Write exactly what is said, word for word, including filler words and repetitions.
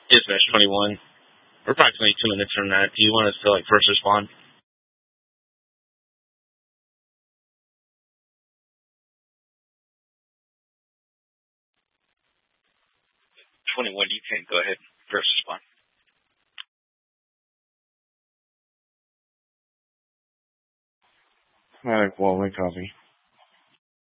Dispatch twenty-one. We're approximately two minutes from that. Do you want us to, like, first respond? twenty-one, you can go ahead. First respond. Alright, well, we copy.